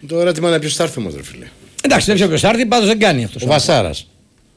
Το ερώτημα είναι ποιος θα έρθει όμως, ρε φίλε. Εντάξει, δεν ξέρω ποιος θα έρθει, πάντως δεν κάνει αυτός. Ο Βασάρας.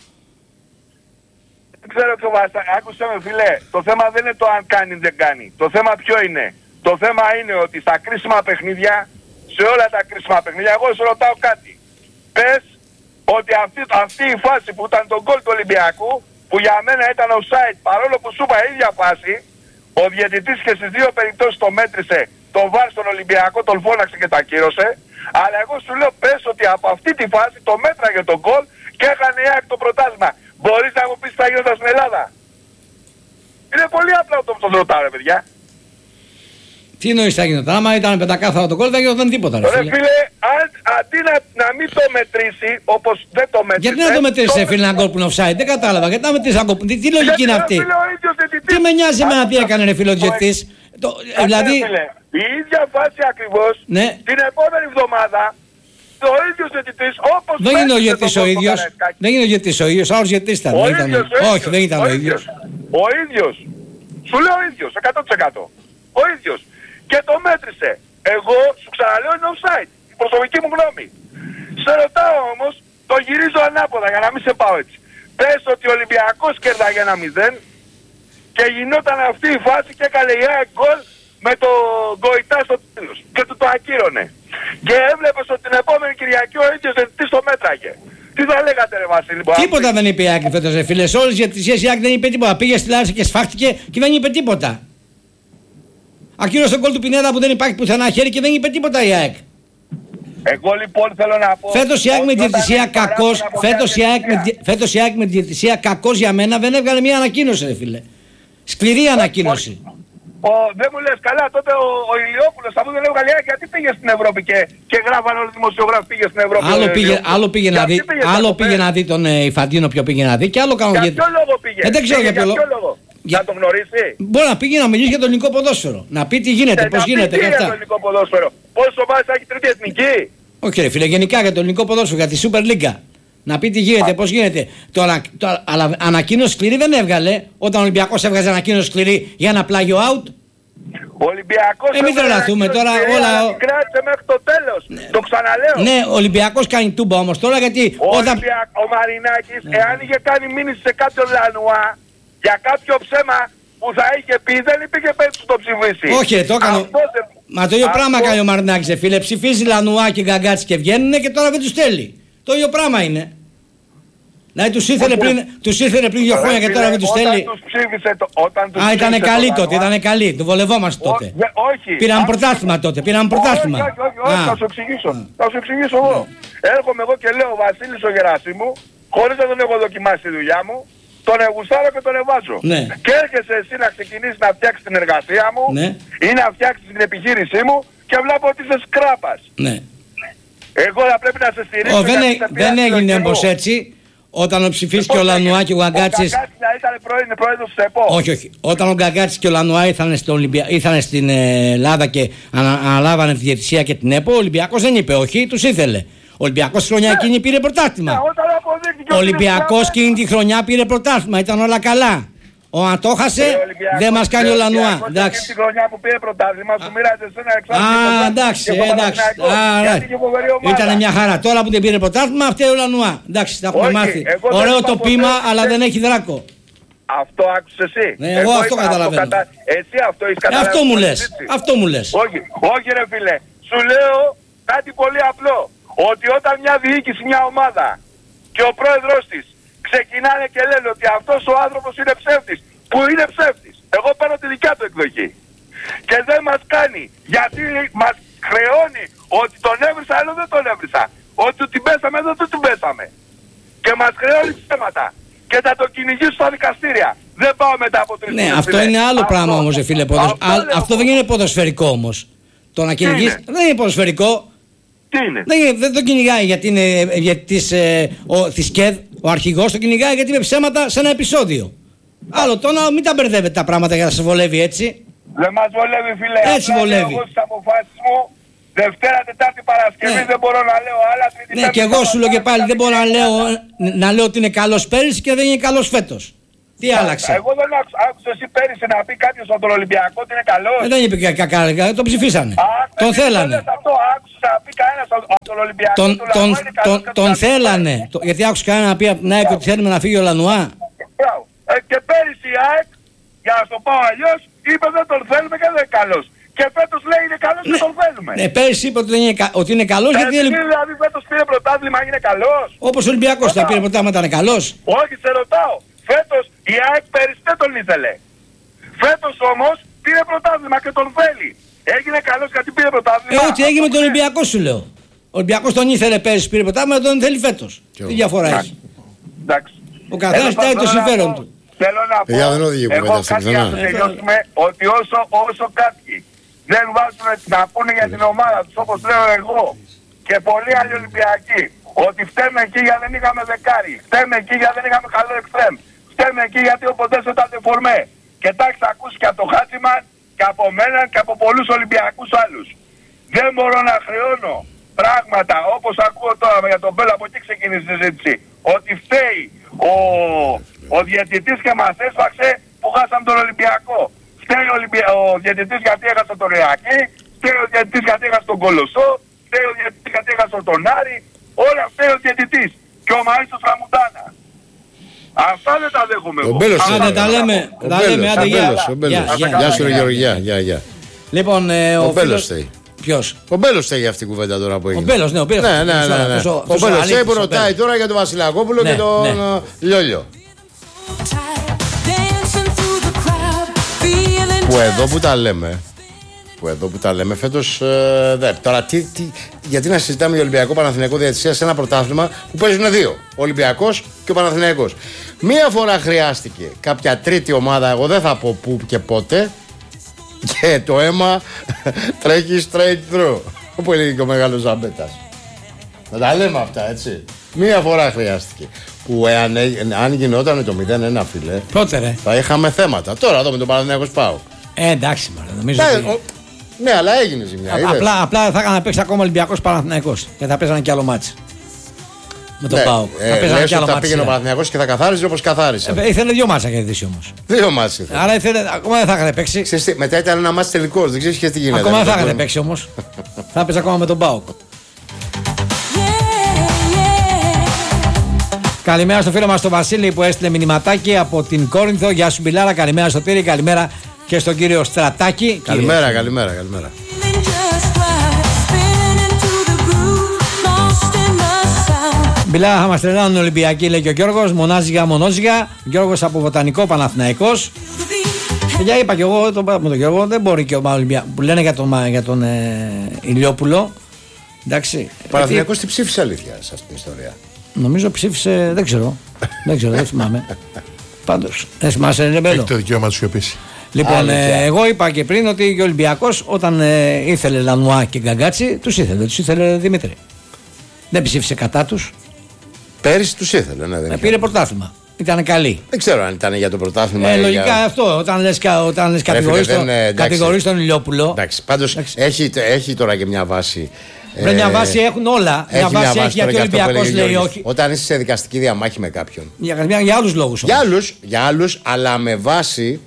Δεν ξέρω ποιο Βασάρας. Άκουσε με φίλε, το θέμα δεν είναι το αν κάνει ή δεν κάνει. Το θέμα ποιο είναι. Το θέμα είναι ότι στα κρίσιμα παιχνίδια, σε όλα τα κρίσιμα παιχνίδια, εγώ σου ρωτάω κάτι. Πες ότι αυτή η φάση που ήταν το γκολ του Ολυμπιακού, που για μένα ήταν offside, παρόλο που σου είπα η ίδια φάση, ο διαιτητής και στις δύο περιπτώσεις το μέτρησε, το VAR στον Ολυμπιακό, τον φώναξε και το ακύρωσε. Αλλά εγώ σου λέω πες ότι από αυτή τη φάση το μέτραγε το γκολ και έκανε η ΑΕΚ το πρωτάθλημα. Μπορείς να μου πεις τι θα γινόταν στην Ελλάδα? Είναι πολύ απλό το που τον ρωτάω, ρε παιδιά. Τι εννοείς θα γινόταν? Άμα ήταν πεντακάθαρο το γκολ δεν γινόταν τίποτα, ρε φίλε. Φίλε, αντί να μην το μετρήσει όπως δεν το μετρήσει. Γιατί να το μετρήσει, φίλε, ένα γκολ που είναι offside? Δεν κατάλαβα. Γιατί να μετρήσει ένα γκολ? Τι λογική είναι αυτή? Τι με νοιάζει εμένα τι έκανε, ρε φίλε, ο διαιτητής? Δηλαδή. Η ίδια φάση ακριβώς την επόμενη εβδομάδα ο ίδιος διαιτητής όπως. Δεν είναι ο διαιτητής ο ίδιος. Δεν είναι ο διαιτητής ο ίδιος. Άλλος διαιτητής ήταν. Όχι, δεν ήταν ο ίδιος. Ο ίδιος. Σου λέω ο ίδιος, 100%. Ο ίδιος. Και το μέτρησε. Εγώ σου ξαναλέω είναι offside. Η προσωπική μου γνώμη. Σε ρωτάω όμως, το γυρίζω ανάποδα για να μην σε πάω έτσι. Πες ότι ο Ολυμπιακός κέρδαγε 1-0 και γινόταν αυτή η φάση και έκανε η ΑΕΚ γκολ με το Γκοϊτά στο τέλος. Και του το ακύρωνε. Και έβλεπες ότι την επόμενη Κυριακή ο ίδιος διαιτητής το μέτραγε. Τι θα λέγατε, ρε Βασίλη? Τίποτα δεν είπε η ΑΕΚ φέτος, ρε φίλε. Σε όλες τις διαιτησίες η ΑΕΚ δεν είπε τίποτα. Πήγε στη Λάρισα και σφάχτηκε και δεν είπε τίποτα. Ακύρωσε τον γκολ του Πινέδα που δεν υπάρχει πουθενά χέρι και δεν είπε τίποτα η ΑΕΚ. Εγώ λοιπόν θέλω να πω. Φέτος η ΑΕΚ με διαιτησία κακός. Φέτος η ΑΕΚ με διαιτησία κακός για μένα δεν έβγαλε μια ανακοίνωση, ρε φίλε. Σκληρή ανακοίνωση. Δεν μου λες καλά, τότε ο Ηλιόπουλος αφού δεν έβγαλε, γιατί πήγε στην Ευρώπη και γράφανε όλοι οι δημοσιογράφοι πήγε στην Ευρώπη. Άλλο πήγε να δει τον Ιφαντίνο ποιο πήγε να δει και άλλο κάνω. Για ποιο λόγο πήγε? Δεν ξέρω για ποιο λόγο. Να το γνωρίσει. Μπορεί να πήγε να μιλήσει για το ελληνικό ποδόσφαιρο. Να πει τι γίνεται, πώς γίνεται και αυτά. Για το ελληνικό ποδόσφαιρο. Πόσες ομάδες θα έχει τρίτη εθνική? Όχι ρε φίλε, γενικά για το ελληνικό ποδόσφαιρο, για τη Super League. Να πει τι γίνεται, πώς γίνεται. Αλλά ανακοίνωση σκληρή δεν έβγαλε. Όταν ο Ολυμπιακός έβγαζε ανακοίνωση σκληρή για ένα πλάγιο out. Ο Ολυμπιακός μην τρελαθούμε τώρα όλα. Κράτησε μέχρι το τέλος. Ναι. Το ξαναλέω. Ναι, ο Ολυμπιακός κάνει τούμπα όμως τώρα γιατί. Ο Μαρινάκης, εάν είχε κάνει μήνυση σε κάποιον Λανουά για κάποιο ψέμα που θα είχε πει, δεν υπήρχε περίπτωση το ψηφίσει. Όχι, το έκανα. Μα το ίδιο πράγμα κάνει ο Μαρινάκης, φίλε. Ψηφίζει Λανουά και Γκαγκάτση και βγαίνουν και τώρα δεν τους θέλει. Το ίδιο πράγμα είναι. Δηλαδή τους ήθελε πριν 2 χρόνια και τώρα δεν τους θέλει. Α, ήταν καλή τότε, ήταν καλή. Το βολευόμαστε τότε. Όχι. Πήραμε πρωτάθλημα τότε, πήραμε πρωτάθλημα. Όχι, θα σου εξηγήσω. Θα σου εξηγήσω εγώ. Έρχομαι εγώ και λέω Βασίλης ο Γεράσιμου, χωρίς να τον έχω δοκιμάσει τη δουλειά μου, τον εγουστάρω και τον εβάζω. Και έρχεσαι εσύ να ξεκινήσεις να φτιάξεις την εργασία μου ή να φτιάξεις την επιχείρησή μου και βλέπω ότι είσαι σκράπας. Εγώ θα πρέπει να σε στηρίξω. Δεν έγινε όμως έτσι. Όταν ψηφίστηκε ο Λανουά και ο Γκαγκάτσης. Ο Γκαγκάτσης ήταν πρόεδρος της ΕΠΟ. Όχι. Όταν ο Γκαγκάτσης και ο Λανουά ήρθαν στην Ελλάδα και αναλάβανε τη διαιτησία και την ΕΠΟ, ο Ολυμπιακός δεν είπε όχι, τους ήθελε. Ο Ολυμπιακός τη χρονιά εκείνη πήρε πρωτάθλημα. Ο Ολυμπιακός εκείνη τη χρονιά πήρε πρωτάθλημα, ήταν όλα καλά. Αν το χάσε, δεν μας κάνει ο Λανουά. Εντάξει. Την χρονιά που πήρε πρωτάθλημα, σου μοίραζε ένα εξάρτητο. Εντάξει. Ήταν μια χαρά. Τώρα που δεν πήρε πρωτάθλημα, φταίει ο Λανουά. Εντάξει, τα έχουμε μάθει. Ωραίο το πείμα, αλλά δεν έχει δράκο. Αυτό άκουσες εσύ? Εγώ αυτό καταλαβαίνω. Εσύ αυτό έχεις καταλάβει? Αυτό μου λες. Όχι ρε φίλε. Σου λέω κάτι πολύ απλό. Ότι όταν μια διοίκηση, μια ομάδα και ο πρόεδρος της ξεκινάνε και λένε ότι αυτός ο άνθρωπος είναι ψεύτης, που είναι ψεύτης, εγώ παίρνω τη δικιά του εκδοχή, και δεν μας κάνει, γιατί μας χρεώνει ότι τον έβρισα ενώ δεν τον έβρισα, ότι την πέσαμε εδώ δεν την πέσαμε, και μας χρεώνει ψέματα και θα το κυνηγήσω στα δικαστήρια. Δεν πάω μετά από 3 Ναι, αυτό είναι άλλο πράγμα όμως, φίλε. Αυτό δεν είναι ποδοσφαιρικό όμως. Το να κυνηγείς δεν είναι ποδοσφαιρικό. Τι είναι? Δεν το κυνηγάει γιατί είναι της ΚΕΔ, ο αρχηγός το κυνηγάει γιατί είναι ψέματα σε ένα επεισόδιο. Άλλο τώρα μην τα μπερδεύετε τα πράγματα για να σε βολεύει έτσι. Δεν μας βολεύει φίλε. Έτσι βολεύει. Εγώ στις αποφάσεις μου Δευτέρα, Τετάρτη, Παρασκευή δεν μπορώ να λέω άλλα. Ναι, και εγώ σου λέω και πάλι δεν μπορώ να λέω ότι είναι καλός πέρυσι και δεν είναι καλός φέτος. Τι άλλαξε? Εγώ δεν άκουσα εσύ πέρυσι να πει κάποιος από τον Ολυμπιακό ότι είναι καλός. Δεν είπε κακά, τον ψηφίσανε. Τον θέλανε. Αυτό άκουσα να πει κανένας από τον Ολυμπιακό. Τον θέλανε. Γιατί άκουσα κανένα να πει από την ΑΕΚ ότι θέλουμε να φύγει ο Λανουά. Και πέρυσι η ΑΕΚ, για να το πω αλλιώς, είπε δεν τον θέλουμε και δεν είναι καλός. Και φέτος λέει είναι καλός και τον θέλουμε. Ναι, πέρυσι είπε ότι είναι καλός γιατί δηλαδή φέτος πήρε πρωτάθλημα, είναι καλός. Όπως ο Ολυμπιακός θα πήρε πρωτάθλημα, ήταν καλός. Όχι, σε ρωτάω. Φέτος η ΑΕΚ πέρυσι δεν τον ήθελε. Φέτος όμως πήρε πρωτάθλημα και τον θέλει. Έγινε καλός γιατί πήρε πρωτάθλημα. Ό,τι έγινε με τον Ολυμπιακό σου λέω. Ο Ολυμπιακός τον ήθελε πέρυσι, πήρε πρωτάθλημα, τον θέλει φέτος. Τι διαφορά έχει? Εντάξει. Ο καθένας κοιτάει το συμφέρον του. Θέλω να πω, εγώ κάτι να τελειώσουμε, ότι όσο κάποιοι δεν βάζουν να πούνε για την ομάδα τους, όπως λέω εγώ και πολλοί άλλοι Ολυμπιακοί, ότι φταίμε εκεί γιατί δεν είχαμε δεκάρι, φταίμε εκεί γιατί δεν είχαμε καλό εξτρέμ, φταίμε εκεί γιατί ο Ποντές ήταν φορμέ. Και τα έχεις ακούσει και από το Χάτσιμαν και από μένα και από πολλούς Ολυμπιακούς άλλους. Δεν μπορώ να χρεώνω πράγματα όπως ακούω τώρα για τον Μπέλα, από εκεί ξεκίνησε η συζήτηση, ότι φταίει ο διαιτητής και μας έσφαξε που χάσαμε τον Ολυμπιακό. Φταίει ο διαιτητής γιατί έχασε τον Ρεάκη, φταίει ο διαιτητής γιατί έχασε τον Κολοσσό, φταίει ο διαιτητής γιατί έχασε τον Άρη, όλα φταίει ο διαιτητής και ο Μαΐστος Ραμουντάνα. Αυτά δεν τα δέχομαι εγώ. Τα λέμε, Γεια σου ρε Γεωργιά, γεια. Λοιπόν, ο Μπέλος θέλει. Ποιος? Ο Μπέλος θέλει αυτή η κουβέντα τώρα που έγινε. Ο Μπέλος, ναι, ο Μπέλος. Ναι. Ο Μπέλος θέλει που ρωτάει τώρα για τον Βασιλακόπουλο και τον Λιόλιο. Που εδώ που τα λέμε φέτος. Τώρα γιατί να συζητάμε για Ολυμπιακό Παναθηναϊκό διαιτησία σε ένα πρωτάθλημα που παίζουν δύο, ο Ολυμπιακός και ο Παναθηναϊκός. Μία φορά χρειάστηκε κάποια τρίτη ομάδα, εγώ δεν θα πω πού και πότε, και το αίμα τρέχει straight through, όπου έλεγε και ο μεγάλος Ζαμπέτας. Να τα λέμε αυτά, έτσι. Μία φορά χρειάστηκε. Που αν γινόταν το 0-1, φίλε, πότε ρε? Θα είχαμε θέματα. Τώρα εδώ με τον Παναθηναϊκό ΣΠΑΟ. Εντάξει, μάλλον νομίζω. Ναι, αλλά έγινε ζημιά. Απλά θα έκανα παίξει ακόμα Ολυμπιακός Παναθηναϊκός και θα παίζανε κι άλλο μάτσι. Με τον ΠΑΟΚ. Θα πήγαινε ο Παναθηναϊκός και θα καθάριζε όπως καθάρισε. Ήθελε δύο μάτσα να κερδίσει όμως. Δύο μάτσα ήθελε. Άρα ακόμα δεν θα είχατε παίξει. Μετά ήταν ένα μάτς τελικός, δεν ξέρεις και τι γίνεται. Ακόμα δεν θα είχατε παίξει όμως. Θα παίζει ακόμα με τον ΠΑΟΚ. Καλημέρα στο φίλο μας τον Βασίλη που έστειλε μηνυματάκι από την Κόρινθο. Γεια σου Μπιλάρα, καλημέρα στο Τύρι, καλημέρα και στον κύριο Στρατάκη. Καλημέρα. Μπιλάρα, θα μας τρελάνουν Ολυμπιακοί, λέει και ο Γιώργος. Μονόζυγα. Γιώργος από Βοτανικό Παναθηναϊκός. Για είπα και εγώ με τον Γιώργο, δεν μπορεί και ο Ολυμπιακός που λένε για τον Ηλιόπουλο. Εντάξει. Ο Παναθηναϊκός τι ψήφισε αλήθεια σε αυτήν την ιστορία? Νομίζω ψήφισε, δεν ξέρω, δεν θυμάμαι. Πάντως, δεν θυμάσαι, είναι Μπέλο. Έχει το δικαίωμα να του σιωπήσει. Λοιπόν, εγώ είπα και πριν ότι ο Ολυμπιακός όταν ήθελε Λανουά και Γκαγκάτσι, τους ήθελε Δημήτρη. Δεν ψήφισε κατά τους. Πέρυσι τους ήθελε, ναι. Πήρε πρωτάθλημα. Ήταν καλή. Δεν ξέρω αν ήταν για το πρωτάθλημα. Λογικά αυτό. Όταν λες κατηγορείς τον Ηλιόπουλο. Εντάξει, πάντως έχει τώρα και μια βάση. Μια βάση έχουν όλα. Μια βάση έχει γιατί ο Ολυμπιακός λέει όχι. Όταν είσαι σε δικαστική διαμάχη με κάποιον. Για άλλους λόγους. Για άλλους, αλλά με βάση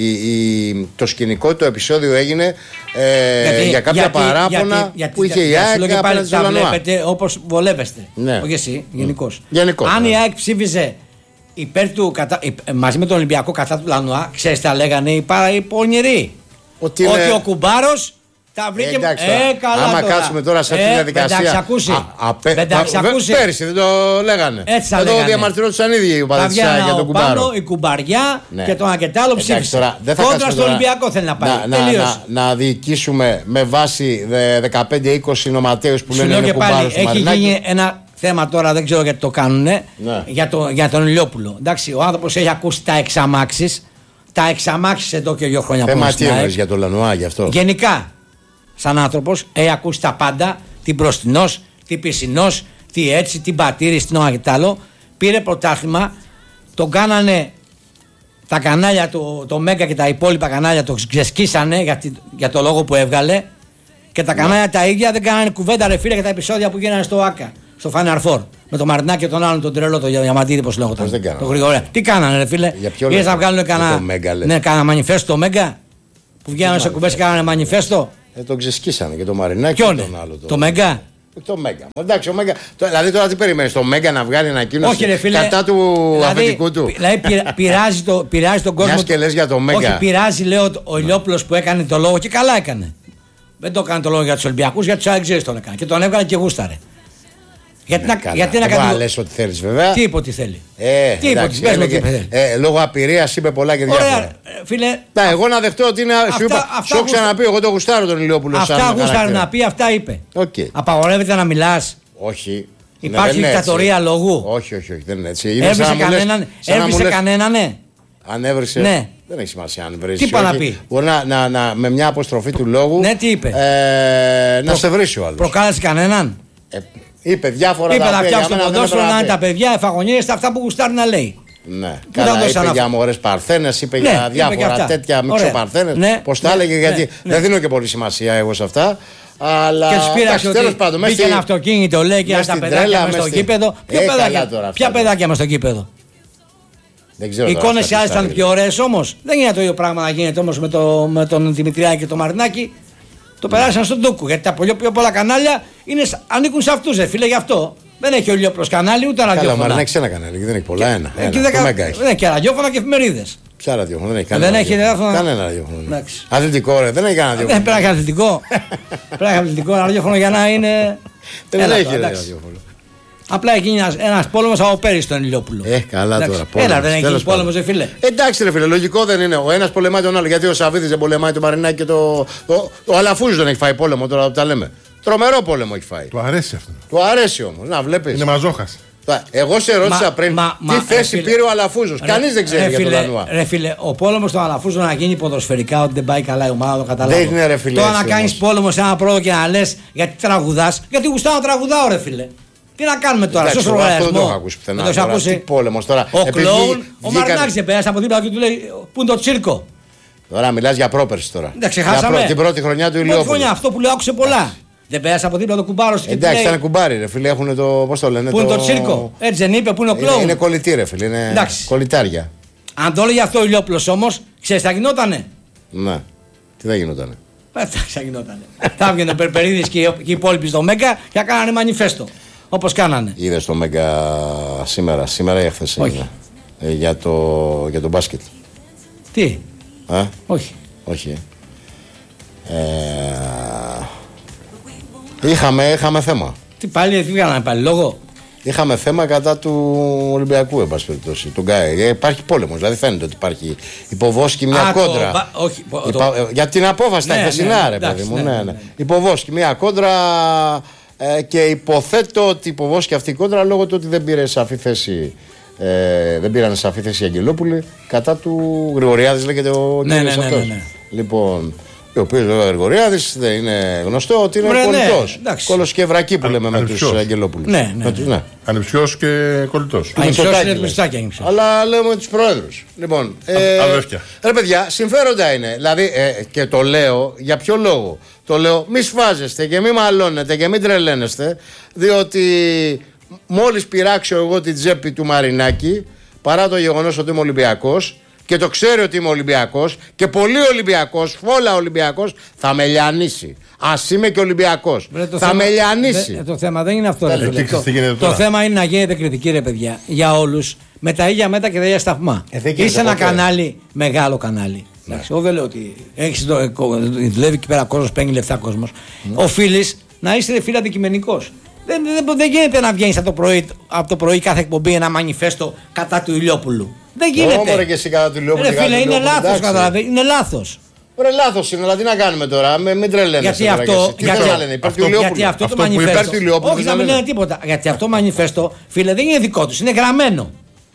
το σκηνικό, το επεισόδιο έγινε για κάποια παράπονα που είχε η ΑΕΚ απέναντι στο Λανουά. Βλέπετε όπως βολεύεστε. Όχι εσύ, γενικώς. Αν η ΑΕΚ ψήφιζε υπέρ του, μαζί με τον Ολυμπιακό κατά του Λανουά, ξέρεις τι λέγανε οι πονηροί. Ότι ο Κουμπάρος τα βρήκε. Καλά. Άμα κάτσουμε τώρα σε αυτή τη διαδικασία. Δεν τα ακούσει. Πέρυσι δεν το λέγανε. Έτσι θα λέγανε. Εδώ διαμαρτυρόντουσαν ήδη οι οπαδοί για τον Κουμπάρο. Πάνω, η Κουμπαριά και το ένα και το άλλο ψήφισε. Κόντρα στο Ολυμπιακό θέλει να πάει. Να διοικήσουμε με βάση 15-20 νοματέους που λένε είναι Κουμπάρος. Έχει γίνει ένα θέμα τώρα, δεν ξέρω γιατί το κάνουν. Για τον Ηλιόπουλο. Εντάξει, ο άνθρωπος έχει ακούσει τα εξαμάξεις. Τα εξαμάξεις εδώ και 2 χρόνια πριν. Θέμα τι εννοείς για τον Λανουά, γι' αυτό. Γενικά, σαν άνθρωπος, έχει ακούσει τα πάντα. Τι μπροστινός, τι πισινός, τι έτσι, τι πατήρης, τι νόημα και τ' άλλο. Πήρε πρωτάθλημα, τον κάνανε τα κανάλια, το Μέγκα και τα υπόλοιπα κανάλια το ξεσκίσανε για το λόγο που έβγαλε. Και τα κανάλια τα ίδια δεν κάνανε κουβέντα ρε φίλε για τα επεισόδια που γίνανε στο ΆΚΑ, στο Final Four. Με τον Μαρινάκη και τον άλλον τον τρελό, τον Διαμαντίδη, πώς λέγονταν. Δεν κάνανε. Το Γρηγορέα. Τι κάνανε, ρε φίλε. Ήρθαν να βγάλουν κανένα μανιφέστο Μέγκα. Που βγαίνανε σε κουμπές και κάνανε μανιφέστο. Τον ξεσκίσανε και τον Μαρινάκη και τον άλλο. Το Μέγκα. Το Μέγκα. Εντάξει, ο Μέγκα. Δηλαδή τώρα τι περιμένεις, το Μέγκα να βγάλει ανακοίνωση κατά του αφεντικού του. Δηλαδή πειράζει τον κόσμο. Μιας και λες για το Μέγκα. Όχι, πειράζει, λέω, ο Ηλιόπουλος που έκανε το λόγο και καλά έκανε. Δεν το έκανε το λόγο για τους Ολυμπιακούς, για τους άλλους ξέρεις τον έκανε. Και τον έβγαλε και γούσταρε. Γιατί να κάνει. Λες ότι θέλεις βέβαια. Τι είπε ότι θέλει. Τι είπε ότι θέλει. Λόγω απειρίας είπε πολλά και διάφορα. Ωραία, φίλε. Εγώ να δεχτώ ότι είναι. Σου έχω ξαναπεί, εγώ το γουστάρω τον Ηλιόπουλο. Αυτά γούσταρε να πει, αυτά είπε. Απαγορεύεται να μιλάς. Όχι. Υπάρχει δικτατορία λόγου. Όχι, δεν είναι έτσι. Έβρισε κανέναν, ναι. Αν έβρισε. Ναι. Δεν έχει σημασία αν βρει. Τι είπα να πει. Μπορεί με μια αποστροφή του λόγου. Ναι, τι είπε. Να σε βρει ο άλλο. Προκάλεσε κανέναν. Είπε διάφορα τα παιδιά. Είπε να φτιάξει το ποδόσφαιρο, να είναι τα παιδιά, εφαγωνίες, αυτά που γουστάρει να λέει. Ναι. Καλά, είπε για μωρές παρθένες, είπε για διάφορα τέτοια μυξοπαρθένες. Πώς τα έλεγε, γιατί δεν δίνω και πολύ σημασία εγώ σε αυτά. Αλλά και τους πήραξε ότι μπήκε ένα αυτοκίνητο, λέει, και τα παιδάκια μες στο γήπεδο. Ποια παιδάκια μες στο γήπεδο. Οι εικόνες οι άλλες ήταν πιο ωραίες όμως. Δεν είναι το ίδιο πράγμα να γίνεται όμως με τον Δημητριάκη και τον Μαρινάκη. Το περάσαν στον Τούκου. Γιατί τα πιο πολλά κανάλια ανήκουν σε αυτούς, φίλε, γι' αυτό. Δεν έχει ο Ηλιόπουλος κανάλι ούτε ραδιόφωνα. Καλά, ο Μαρινάκης ένα κανάλι, δεν έχει πολλά. Ένα. Δεν έχει και ραδιόφωνα και εφημερίδες. Ποια ραδιόφωνα, δεν έχει κανένα. Δεν έχει ραδιόφωνα. Κανένα ραδιόφωνα. Αθλητικό, ρε, δεν έχει κανένα ραδιόφωνα. Δεν πρέπει να έχει αθλητικό. Πρέπει να έχει αθλητικό ραδιόφωνο για να είναι. Δεν έχει ραδιόφωνο. Απλά έχει ένας πόλεμος από πέρυσι στον Ηλιόπουλο. Καλά τώρα. Έλα, δεν έχει γίνει πόλεμος, φίλε. Εντάξει, ρε φίλε, λογικό δεν είναι. Ο ένας πολεμάει τον άλλο. Γιατί ο Σαββίδης δεν πολεμάει τον Μαρινάκη και ο Αλαφούζος δεν έχει φάει πόλεμο τώρα που τα λέμε. Τρομερό πόλεμο έχει φάει. Του αρέσει αυτό. Του αρέσει όμως, να βλέπεις. Είναι μαζόχας. Εγώ σε ρώτησα πριν τι θέση πήρε ο Αλαφούζος. Κανείς δεν ξέρει για τον Δανουά. Ρε φίλε, ο πόλεμος του Αλαφούζου να γίνει ποδοσφαιρικά, ότι δεν πάει καλά η ομάδα, το καταλάβω. Δεν είναι, ρε φίλε. Τώρα να κάνεις πόλεμο σε ένα πρόοδο και να λες γιατί τραγουδάς, γιατί γουστάω να τραγουδάω, ρε φίλε. Τι να κάνουμε τώρα, στο λογαριασμό. Αυτό δεν το έχω ακούσει πουθενά. Τι πόλεμος τώρα. Ο κλόουν, ο Μαρινάκης επέρασε από δίπλα και του λέει πού είναι το τσίρκο. Τώρα μιλάς για πρόπερση τώρα. Δεν ξεχάσαμε. Την πρώτη χρονιά του Ηλιόπουλου. Αυτό που λέω άκουσε πολλά. Δεν πέρασε από δίπλα το κουμπάρο στην Ελλάδα. Εντάξει, ήταν κουμπάρι, ρε φίλε. Έχουν το. Πώς το λένε. Πού είναι το τσίρκο. Έτσι δεν είπε, πού είναι ο κλόουν. Είναι κολλητή, ρε φίλε. Είναι κολλητάρια. Αν το έλεγε αυτό ο Ηλιόπουλος όμως, ξέρεις, θα γινότανε. Ναι. Τι θα γινότανε. Θα γινότανε. Θα έβγαινε ο Περπερίδης και οι υπόλοιποι στο Μέγκα και θα κάνανε μανιφέστο. Όπως κάνανε. Είδες το Μέγκα σήμερα ή εχθές. Όχι. Για το μπάσκετ. Τι. Όχι. Όχι. Είχαμε θέμα. Τι πάλι, τι βγάλαμε πάλι, λόγο. Είχαμε θέμα κατά του Ολυμπιακού, εν πάση περιπτώσει. Του Γκάι. Υπάρχει πόλεμος, δηλαδή φαίνεται ότι υπάρχει υποβόσκη μια κόντρα. Για την απόφαση τα χθεσινά, ρε παιδί μου. Υποβόσκη μια κόντρα και υποθέτω ότι υποβόσκει αυτή η κόντρα λόγω του ότι δεν πήρε σαφή θέση. Δεν πήραν σαφή θέση οι Αγγελόπουλοι κατά του Γρηγοριάδης, λέγεται ο κύριος αυτός. Λοιπόν. Ο οποίος βέβαια ο Γρηγοριάδης δεν είναι γνωστό ότι είναι κολλητός. Κόλλος και βρακή που λέμε με τους Αγγελόπουλους. Ναι. Ανεψιός και κολλητός. Αλλά λέμε με τους προέδρους. Λοιπόν, ρε παιδιά, συμφέροντα είναι. Δηλαδή, και το λέω, για ποιο λόγο. Το λέω, μη σφάζεστε και μη μαλώνετε και μην τρελαίνεστε, διότι μόλις πειράξω εγώ την τσέπη του Μαρινάκη, παρά το γεγονός ότι είμαι Ολυμπιακός, και το ξέρει ότι είμαι Ολυμπιακός και πολύ Ολυμπιακός, φόλα Ολυμπιακός, θα με λιανίσει. Ας είμαι και Ολυμπιακός. Θα με λιανίσει. Το θέμα δεν είναι αυτό. Το θέμα είναι να γίνεται κριτική, ρε παιδιά, για όλους με τα ίδια μέτρα και τα ίδια σταθμά. Είσαι ένα κανάλι, μεγάλο κανάλι. Εγώ δεν λέω ότι δουλεύει εκεί πέρα κόσμος, παίρνει λεφτά κόσμος. Οφείλεις να είσαι, φίλε, αντικειμενικός. Δεν γίνεται να βγαίνεις από το πρωί κάθε εκπομπή ένα μανιφέστο κατά του Ηλιόπουλου. Δεν γίνεται. Όμορφα και εσύ κατά του Ηλιόπουλου. Ρε φίλε, είναι λάθος, καταλαβαίνεις. Είναι λάθος. Ρε, λάθος είναι, αλλά τι να κάνουμε τώρα, μην τρελαίνεσαι. Γιατί αυτό το μανιφέστο. Όχι, να μην λένε τίποτα. Γιατί αυτό το μανιφέστο, φίλε, δεν είναι δικό τους, είναι γραμμένο.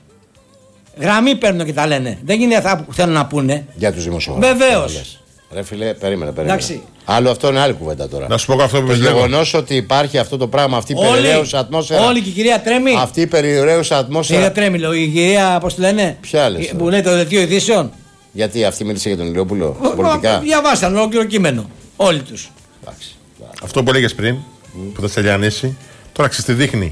Γραμμή παίρνουν και τα λένε. Δεν είναι αυτά που θέλουν να πούνε. Για τους δημοσιογράφους. Βεβαίως. Ρε φίλε, περίμενε. Άλλο αυτό είναι άλλη κουβέντα τώρα. Να σου πω αυτό που το γεγονός ότι υπάρχει αυτό το πράγμα, αυτή η περιουραίουσα ατμόσφαιρα. Όλη και η κυρία τρέμει. Αυτή η περιουραίουσα ατμόσφαιρα. Η κυρία τρέμει, η κυρία, πώς τη λένε. Ποια λες. Που λέει το δελτίο ειδήσεων. Γιατί αυτή μίλησε για τον Ηλιόπουλο. Πολιτικά. Διαβάσαν ολόκληρο κείμενο. Όλοι τους. Αυτό που έλεγες πριν, που θα σε λιανίσει, τώρα ξέρεις τι δείχνει.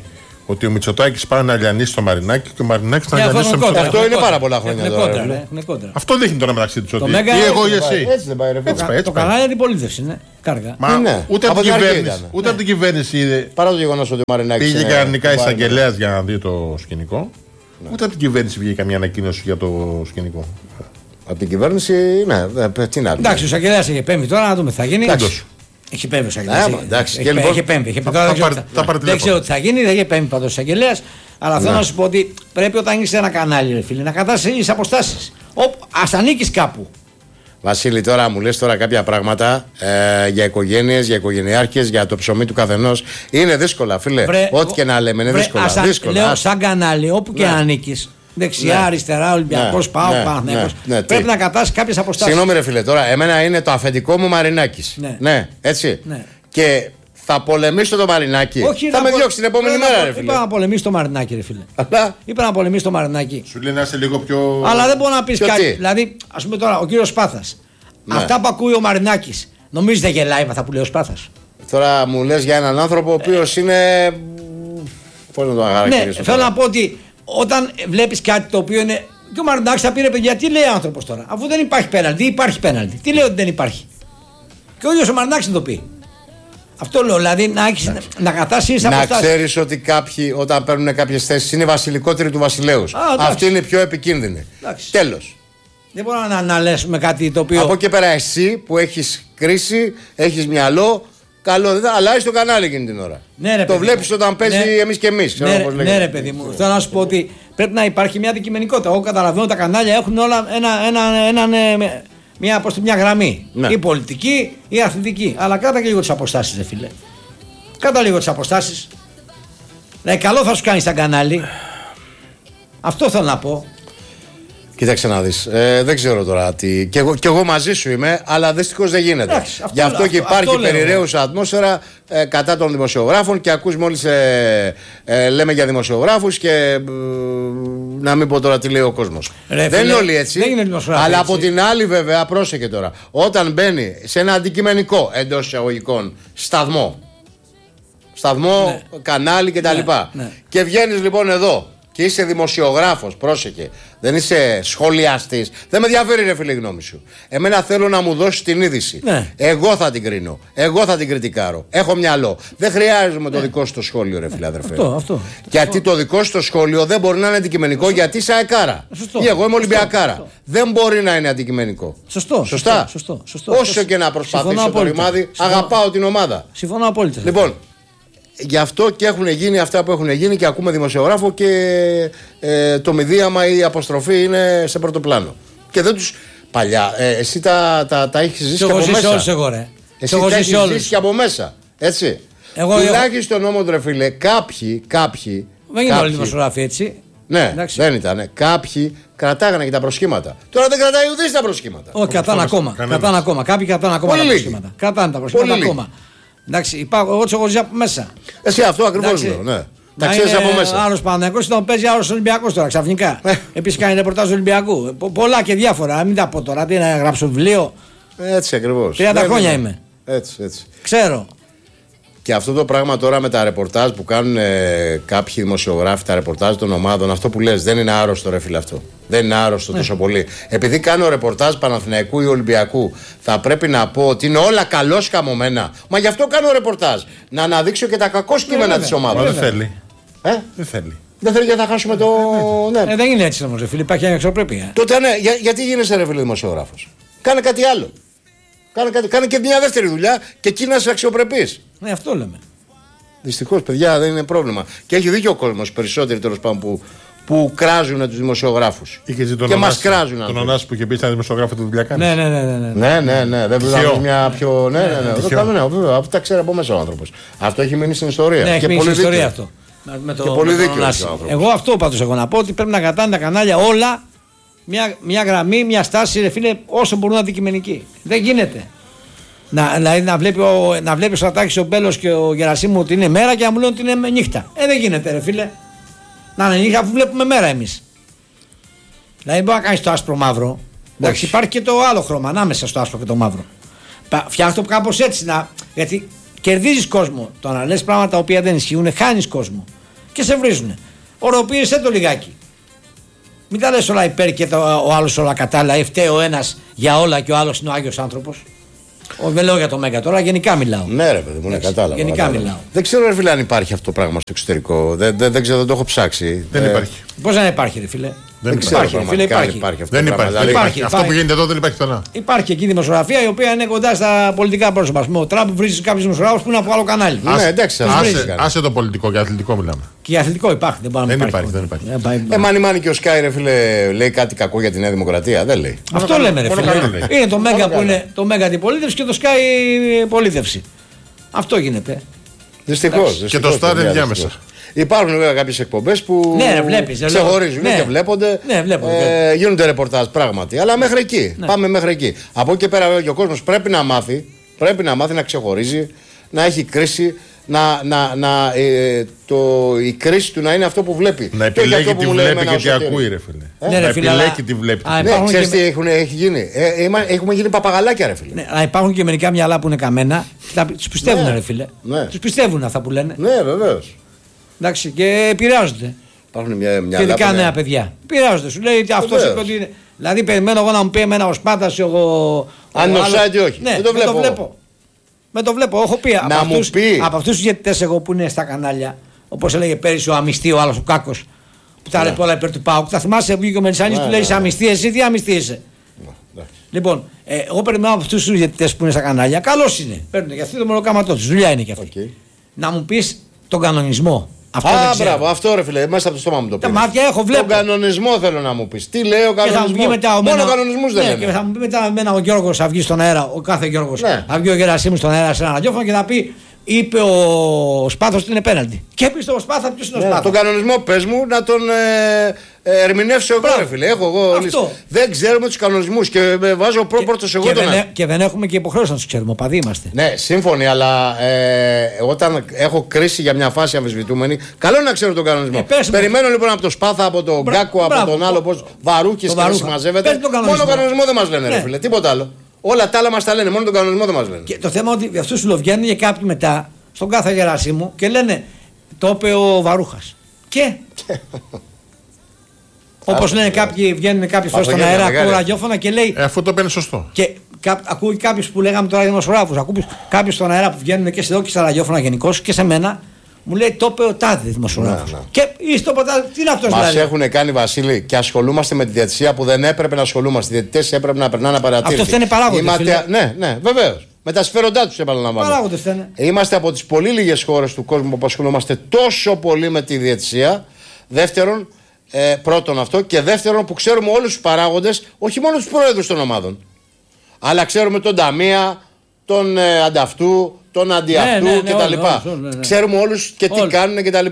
Ότι ο Μητσοτάκης πάει να λιανίσει το Μαρινάκι και ο Μαρινάκης να λιανίσει το Μητσοτάκη. Αυτό είναι πάρα πολλά χρόνια τώρα. Αυτό δείχνει τώρα μεταξύ τους ότι ή εγώ ή εσύ. Έτσι δεν πάει, ρε. Το κανάλι αντιπολίτευση είναι. Κάργα. Μα ούτε από την κυβέρνηση είδε. Παρά το γεγονός ότι ο Μαρινάκης πήγε κανονικά εισαγγελέας για να δει το σκηνικό. Ούτε από την κυβέρνηση βγήκε καμία ανακοίνωση για το σκηνικό. Από την κυβέρνηση, ναι, τι να πει. Εντάξει, ο εισαγγελέας έχει επέμβει τώρα να δούμε τι θα γίνει. Έχει επέμβει ο εισαγγελέας. Έχει επέμβει. Δεν ξέρω τι θα γίνει, δεν έχει επέμβει πάντως ο εισαγγελέας. Αλλά θέλω να σου πω ότι πρέπει όταν είσαι ένα κανάλι, ρε φίλε, να κρατάς αποστάσεις. Ας ανήκεις κάπου. Βασίλη, τώρα μου λες τώρα κάποια πράγματα για οικογένειες, για οικογενειάρχες, για το ψωμί του καθενός. Είναι δύσκολα, φίλε. Ό,τι και να λέμε, είναι δύσκολα. Λέω σαν κανάλι, όπου και να ανήκεις. Δεξιά, αριστερά, Ολυμπιακός, Παναθηναϊκός. Πρέπει να κρατάς κάποιες αποστάσεις. Συγγνώμη, ρε φίλε, τώρα εμένα είναι το αφεντικό μου Μαρινάκης. Ναι, έτσι. Και θα πολεμήσω το Μαρινάκι. Όχι, θα με διώξει την επόμενη μέρα, ρε φίλε. Είπα να πολεμήσει το Μαρινάκι, ρε φίλε. Είπα να πολεμήσει το Μαρινάκι. Σου λέει να είσαι λίγο πιο. Αλλά δεν μπορεί να πει κάτι. Δηλαδή, ας πούμε τώρα, ο κύριος Σπάθας. Αυτά που ακούει ο Μαρινάκης, νομίζεις δεν γελάει με αυτά που λέει ο Σπάθας? Τώρα μου λες για έναν άνθρωπο ο οποίος είναι. Πώς να το χαρακτηρίσω? Ναι, θέλω να πω ότι όταν βλέπεις κάτι το οποίο είναι. Και ο Μαρινάκης θα πει ρε παιδιά, τι λέει ο άνθρωπος τώρα, αφού δεν υπάρχει πέναλτι, υπάρχει πέναλτι. Τι λέει ότι δεν υπάρχει? Και ο ίδιος ο Μαρινάκης το πει. Αυτό λέω, δηλαδή να κατάσεις αποστάσεις. Να ξέρεις ότι κάποιοι όταν παίρνουν κάποιες θέσεις είναι βασιλικότεροι του βασιλέους. Αυτή είναι η πιο επικίνδυνη. Τέλος. Δεν μπορούμε να λέσουμε κάτι το οποίο. Από εκεί πέρα εσύ που έχεις κρίση, έχεις μυαλό, καλό δεν θα αλλάζει το κανάλι εκείνη την ώρα. Ναι, ρε, το βλέπεις όταν παίζει εμείς και εμείς. Ναι, ρε παιδί μου. Θέλω να σου πω ότι πρέπει να υπάρχει μια αντικειμενικότητα. Εγώ καταλαβαίνω τα κανάλια έχουν όλα μια γραμμή. Ναι. Ή πολιτική ή αθλητική. Αλλά κράτα και λίγο τις αποστάσεις, ρε φίλε. Κράτα λίγο τις αποστάσεις. Δηλαδή, καλό θα σου κάνει σαν κανάλι. Αυτό θέλω να πω. Κοίταξε να δεις. Δεν ξέρω τώρα τι. Κι εγώ μαζί σου είμαι, αλλά δυστυχώς δεν γίνεται. Γι' αυτό και υπάρχει περιραίουσα ατμόσφαιρα κατά των δημοσιογράφων και ακούς μόλις λέμε για δημοσιογράφους και να μην πω τώρα τι λέει ο κόσμος. Δεν είναι όλοι έτσι. Αλλά από την άλλη, βέβαια, πρόσεχε τώρα. Όταν μπαίνει σε ένα αντικειμενικό εντός εισαγωγικών σταθμό, κανάλι κτλ. Και βγαίνεις λοιπόν εδώ. Και είσαι δημοσιογράφος, πρόσεχε. Δεν είσαι σχολιαστής. Δεν με ενδιαφέρει, ρε φίλε, η γνώμη σου. Εμένα θέλω να μου δώσεις την είδηση. Ναι. Εγώ θα την κρίνω. Εγώ θα την κριτικάρω. Έχω μυαλό. Δεν χρειάζομαι το δικό σου το σχόλιο, ρε φίλε, αδερφέ. Αυτό. Γιατί το δικό σου το σχόλιο δεν μπορεί να είναι αντικειμενικό γιατί είσαι αεκάρα. Ή εγώ είμαι Ολυμπιακάρα. Δεν μπορεί να είναι αντικειμενικό. Σωστά. Όσο και να προσπαθήσω το ρημάδι, αγαπάω την ομάδα. Συμφωνώ απόλυτα. Λοιπόν. Γι' αυτό και έχουν γίνει αυτά που έχουν γίνει και ακούμε δημοσιογράφο και το μηδίαμα ή η αποστροφή είναι σε πρώτο πλάνο. Και δεν τους. Παλιά, εσύ τα έχεις ζήσει και από μέσα. Εσύ τα έχεις ζήσει και από μέσα. Έτσι. Τουλάχιστον όμως, ρε φίλε, κάποιοι. Δεν είναι όλοι δημοσιογράφοι έτσι. Ναι, δεν ήταν. Κάποιοι κρατάγανε και τα προσχήματα. Τώρα δεν κρατάει ούτε τα προσχήματα. Όχι, κρατάνε ακόμα. Κάποιοι κρατάνε ακόμα τα προσχήματα. Κρατάνε τα προσχήματα ακόμα. Εντάξει, εγώ τους έχω ζήσει από μέσα. Εσύ αυτό ακριβώς λέω, ναι. Τα ξέρεις από μέσα. Άλλος Παναθηναϊκός ήταν παίζει άλλος Ολυμπιακός τώρα ξαφνικά. Επίσης κάνει ρεπορτάζ Ολυμπιακού. Πολλά και διάφορα. Μην τα πω τώρα. Τι να γράψω βιβλίο. Έτσι ακριβώς. 30 χρόνια είμαι. Έτσι. Ξέρω. Και αυτό το πράγμα τώρα με τα ρεπορτάζ που κάνουν κάποιοι δημοσιογράφοι, τα ρεπορτάζ των ομάδων, αυτό που λες δεν είναι άρρωστο, ρε φίλε, αυτό. Δεν είναι άρρωστο τόσο πολύ. Επειδή κάνω ρεπορτάζ Παναθηναϊκού ή Ολυμπιακού, θα πρέπει να πω ότι είναι όλα καλώς καμωμένα. Μα γι' αυτό κάνω ρεπορτάζ. Να αναδείξω και τα κακό κείμενα της ομάδας. Δεν θέλει. Δεν θέλει. Δεν θέλει γιατί θα χάσουμε το. Δεν είναι έτσι όμως, ρε φίλε. Υπάρχει αναξιοπρέπεια. Τότε ναι, γιατί γίνεσαι, ρε φίλε, δημοσιογράφος? Κάνε κάτι άλλο. Κάνε και μια δεύτερη δουλειά και εκεί να είσαι αξιοπρεπής. Ναι, αυτό λέμε. Δυστυχώς, παιδιά, δεν είναι πρόβλημα. Και έχει δίκιο ο κόσμος, περισσότεροι τέλος πάντων, που κράζουν τους δημοσιογράφους. Και μας κράζουν. Τον Ωνάση που είχε πει σαν δημοσιογράφο τη δουλειά κάνει. Ναι. Δεν βρήκαμε μια πιο. Ναι. Βέβαια, τα ξέρει από μέσα ο άνθρωπος. Αυτό έχει μείνει στην ιστορία. Ναι, έχει μείνει στην ιστορία αυτό. Και πολύ δίκιο. Εγώ αυτό πάντως έχω να πω ότι πρέπει να κρατάνε τα κανάλια όλα μια γραμμή, μια στάση, ρε φίλε, όσο μπορούν αντικειμενική. Δεν γίνεται. Δηλαδή να βλέπει ο Στρατάκης, ο Μπέλος και ο Γερασίμου ότι είναι μέρα και να μου λένε ότι είναι νύχτα. Δεν γίνεται, ρε φίλε. Να είναι νύχτα αφού βλέπουμε μέρα εμείς. Δηλαδή μπορεί να κάνεις το άσπρο μαύρο. Εντάξει, υπάρχει και το άλλο χρώμα ανάμεσα στο άσπρο και το μαύρο. Φτιάχνει το κάπως έτσι γιατί κερδίζεις κόσμο. Το να λες πράγματα τα οποία δεν ισχύουν, χάνεις κόσμο. και σε βρίζουνε. Οροποίησε το λιγάκι. Μην τα λες όλα υπέρ και ο άλλος όλα κατάλληλα, ή φταίει ο ένας για όλα και ο άλλος είναι ο Άγιος άνθρωπος. Δεν λέω για το Μέγκα τώρα, γενικά μιλάω. Ναι, ρε παιδί μου, ναι, κατάλαβα. Γενικά μιλάω. Δεν ξέρω, ρε φίλε, αν υπάρχει αυτό το πράγμα στο εξωτερικό. Δεν ξέρω, δεν το έχω ψάξει. Δεν υπάρχει. Πώς δεν υπάρχει, ρε φίλε? Δεν ξέρω, φίλε, υπάρχει. αυτό. Δεν το πράγμα. υπάρχει. Δηλαδή, Αυτό που γίνεται εδώ δεν υπάρχει πουθενά. Υπάρχει εκεί δημοσιογραφία η οποία είναι κοντά στα πολιτικά πρόσωπα. Ο Τραμπ βρίζει κάποιου δημοσιογράφου που είναι από άλλο κανάλι. Ναι, εντάξει, άσε το πολιτικό και αθλητικό μιλάμε. Και για αθλητικό υπάρχει. Δεν υπάρχει. Μάνι και ο Σκάι, ρε φίλε, λέει κάτι κακό για τη Νέα Δημοκρατία. Δεν λέει. Αυτό λέμε, ρε φίλε. Είναι το Μέγκα που είναι το Μέγκα αντιπολίτευση και το Σκάι πολίτευση. Αυτό γίνεται. Δυστυχώς. Και το Σταρ ενδιάμεσα. Υπάρχουν βέβαια κάποιες εκπομπές που ξεχωρίζουν και βλέπονται. Γίνονται ρεπορτάζ πράγματι. Αλλά μέχρι εκεί. Πάμε μέχρι εκεί. Από εκεί και πέρα βέβαια και ο κόσμος πρέπει να μάθει να ξεχωρίζει, να έχει κρίση. Η κρίση του να είναι αυτό που βλέπει. Να επιλέγει τι βλέπει και τι ακούει, ρε φίλε. Να επιλέγει τι βλέπει. Ξέρεις τι έχει γίνει? Έχουμε γίνει παπαγαλάκια, ρε φίλε. Αλλά υπάρχουν και μερικά μυαλά που είναι καμένα. Τους πιστεύουν, ρε φίλε. Τους πιστεύουν αυτά που λένε. Ναι, βεβαίως. Εντάξει, και επηρεάζονται. Υπάρχουν μια και ειδικά νέα παιδιά. Επηρεάζονται. Σου λέει αυτό είπε ότι είναι. Δηλαδή, περιμένω εγώ να μου πει εμένα ο Σπάτας, εγώ. Αν είναι offside, όχι. Ναι, δεν το βλέπω. Με το βλέπω, έχω πει. Από αυτούς τους διαιτητές εγώ που είναι στα κανάλια, όπως έλεγε πέρυσι ο Αμιστή, ο άλλος ο Κάκος, που τα λέει όλα υπέρ του ΠΑΟΚ. Θα θυμάσαι, βγήκε ο Μελισσάνης, του λέει είσαι Αμιστή, εσύ τι Αμιστή είσαι. Λοιπόν, εγώ περιμένω από αυτούς τους διαιτητές που είναι στα κανάλια, καλώς είναι. Παίρνουν για αυτή το μολοκάματό τους, δουλειά είναι και αυτή. Να μου πεις τον κανονισμό. Μπράβο, αυτό ρε φίλε, μέσα από το στόμα μου το πήρε. Τα μάτια έχω, βλέπω. Τον κανονισμό θέλω να μου πεις. Τι λέει ο κανονισμός? Μόνο κανονισμούς δεν λένε. Και θα μου πει μετά ο Γιώργος, θα βγει στον αέρα, ο κάθε Γιώργος. Θα βγει ο Γερασίμου στον αέρα σε ένα ραδιόφωνο και θα πει: είπε ο Σπάθος ότι είναι πέναλτι. Και πει στο Σπάθα, ποιος είναι ο Σπάθος? Τον κανονισμό πες μου να τον ερμηνεύσω εγώ, ρε φίλε. Έχω εγώ λύση. Δεν ξέρουμε τους κανονισμούς και βάζω πρώτος εγώ τον. Και δεν έχουμε και υποχρέωση να τους ξέρουμε. Οπαδοί είμαστε. Ναι, σύμφωνοι, αλλά όταν έχω κρίση για μια φάση αμφισβητούμενη, καλό είναι να ξέρω τον κανονισμό. Περιμένω λοιπόν από τον Σπάθα, από τον Γκάκο, από τον άλλο, πώς Βαρούκης και συμμαζεύεται. Μόνο τον κανονισμό δεν μας λένε, ρε φίλε. Τίποτα άλλο. Όλα τα άλλα μας τα λένε, μόνο τον κανονισμό δεν μας λένε. Και το θέμα είναι ότι αυτούς σου βγαίνουν και κάποιοι μετά στον κάθε Γερασίμου και λένε το είπε ο Βαρούχας. Και. Όπως λένε κάποιοι, βγαίνουν κάποιες φορές στον αέρα, ακούω ραδιόφωνα και λέει. Αυτό το παίρνει σωστό. Και ακούει κάποιους που λέγαμε τώρα δημοσιογράφους, ακούει κάποιους στον αέρα που βγαίνουν και σε εδώ και στα ραδιόφωνα γενικώς και σε μένα. Μου λέει το είπε ο τάδε δημοσιογράφος. Ναι. Και είστε το ποτέ, τι είναι αυτός δηλαδή? Μας έχουν κάνει, Βασίλη, και ασχολούμαστε με τη διαιτησία που δεν έπρεπε να ασχολούμαστε. Οι διαιτητές έπρεπε να περνάνε απαρατήρητοι. Αυτό είναι παράγοντες. Ναι, βεβαίως. Με τα συμφέροντά τους επαναλαμβάνω. Παράγοντες φταίνε. Είμαστε από τις πολύ λίγες χώρες του κόσμου που ασχολούμαστε τόσο πολύ με τη διαιτησία. Δεύτερον, πρώτον αυτό. Και δεύτερον, που ξέρουμε όλους τους παράγοντες, όχι μόνο τους πρόεδρους των ομάδων. Αλλά ξέρουμε τον Ταμία, τον ανταυτού, τον αντιαυτού κτλ. Ξέρουμε όλους και τι κάνουν κτλ.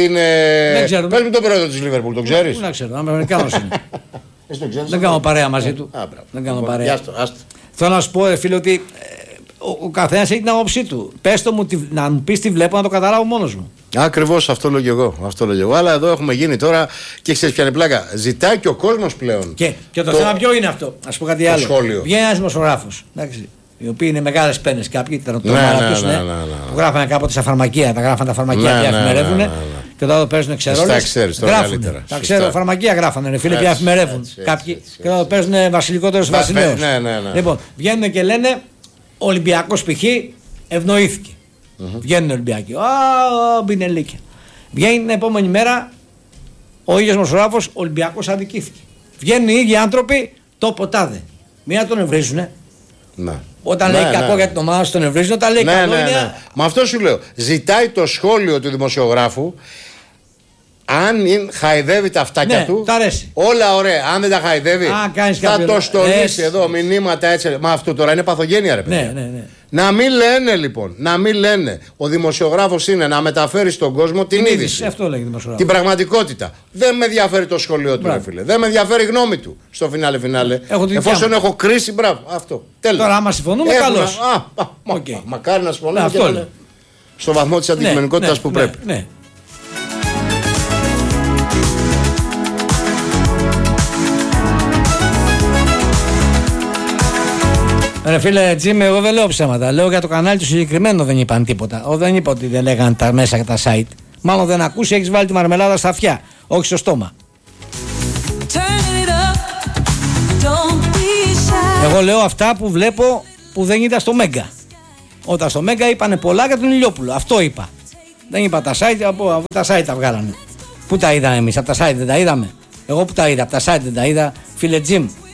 Πες μου τον πρόεδρο της Λίβερπουλ, τον ξέρεις? Πού να ξέρω, Αμερικάνος είναι. Δεν κάνω παρέα μαζί του. Δεν κάνω παρέα. Θέλω να σου πω, φίλε, ότι ο καθένας έχει την άποψή του. Πες το μου, να μου πεις τι βλέπω, να το καταλάβω μόνος μου. Ακριβώς αυτό λέω και εγώ. Αλλά εδώ έχουμε γίνει τώρα και ξέρεις ποια είναι πλάκα. Ζητάει και ο κόσμος πλέον. Και το θέμα ποιο είναι αυτό? Να σου πω κάτι άλλο. Βγαίνει ένας δημοσιογράφος. Οι οποίοι είναι μεγάλες πένες κάποιοι, ήταν το που γράφανε κάποτε στα φαρμακεία. Τα γράφανε τα φαρμακεία και αφημερεύουν. Και τώρα παίζουν εξαιρόλες. Γράφουν. Τα ξέρω, φαρμακεία γράφανε, φίλε, και αφημερεύουν κάποιοι. Και τώρα παίζουν βασιλικότερος βασιλέος. Λοιπόν, βγαίνουν και λένε Ολυμπιακός π.χ. ευνοήθηκε. Βγαίνουν Ολυμπιακοί. Μπινελίκια. Βγαίνει την επόμενη μέρα ο ίδιος δημοσιογράφος, Ολυμπιακός αδικήθηκε. Βγαίνουν οι ίδιοι άνθρωποι, το ποτάδε. Μία τον ευρίζουνε. Όταν λέει κακό για την ομάδα σου τον ευρίζουν, όταν λέει καλό είναι. Μα αυτό σου λέω. Ζητάει το σχόλιο του δημοσιογράφου. Αν χαϊδεύει τα αυτάκια του, όλα ωραία. Αν δεν τα χαϊδεύει, θα το στολίσει εδώ μηνύματα έτσι. Μα αυτό τώρα είναι παθογένεια, ρε παιδιά. Να μην λένε λοιπόν, να μην λένε. Ο δημοσιογράφος είναι να μεταφέρει στον κόσμο την είδηση. Αυτό λέγει δημοσιογράφος. Την πραγματικότητα. Δεν με ενδιαφέρει το σχολείο του, ρε φίλε. Δεν με ενδιαφέρει η γνώμη του στο φινάλε. Εφόσον έχω κρίση, μπράβο. Αυτό. Τέλος. Τώρα, άμα συμφωνούμε, καλώς. Μακάρι να συμφωνούμε στο βαθμό της αντικειμενικότητας που πρέπει. Ρε φίλε Τζίμι, εγώ δεν λέω ψέματα. Λέω για το κανάλι του συγκεκριμένο δεν είπαν τίποτα. Δεν είπα ότι δεν λέγανε τα μέσα και τα site. Μάλλον δεν ακούσει, έχεις βάλει τη μαρμελάδα στα αυτιά, όχι στο στόμα. Εγώ λέω αυτά που βλέπω που δεν είδα στο Μέγκα. Όταν στο Μέγκα είπανε πολλά για τον Ηλιόπουλο. Αυτό είπα. Δεν είπα τα site, από τα site τα βγάλανε. Πού τα είδαμε εμείς, από τα site δεν τα είδαμε. Εγώ που τα είδα, από τα site δεν τα είδα, φίλε Τζιμ.